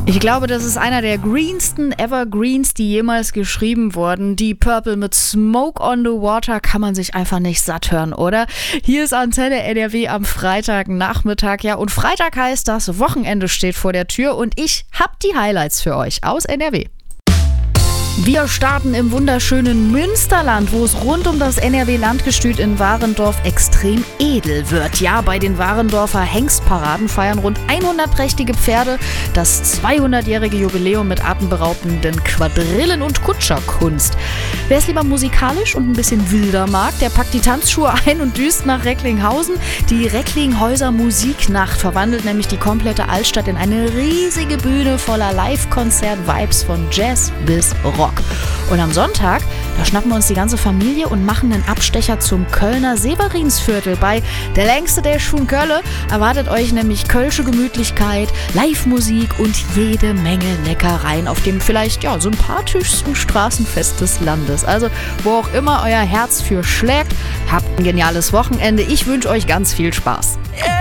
Ich glaube, das ist einer der greensten Evergreens, die jemals geschrieben wurden. Die Purple mit Smoke on the Water kann man sich einfach nicht satt hören, oder? Hier ist Antenne NRW am Freitagnachmittag. Ja, und Freitag heißt das, Wochenende steht vor der Tür und ich hab die Highlights für euch aus NRW. Wir starten im wunderschönen Münsterland, wo es rund um das NRW-Landgestüt in Warendorf extrem edel wird. Ja, bei den Warendorfer Hengstparaden feiern rund 100 prächtige Pferde das 200-jährige Jubiläum mit atemberaubenden Quadrillen und Kutscherkunst. Wer es lieber musikalisch und ein bisschen wilder mag, der packt die Tanzschuhe ein und düst nach Recklinghausen. Die Recklinghäuser Musiknacht verwandelt nämlich die komplette Altstadt in eine riesige Bühne voller Live-Konzert-Vibes von Jazz bis Rock. Und am Sonntag, da schnappen wir uns die ganze Familie und machen einen Abstecher zum Kölner Severinsviertel. Bei Der längste Dash von Kölle erwartet euch nämlich kölsche Gemütlichkeit, Live-Musik und jede Menge Leckereien auf dem vielleicht sympathischsten Straßenfest des Landes. Also wo auch immer euer Herz für schlägt, habt ein geniales Wochenende. Ich wünsche euch ganz viel Spaß.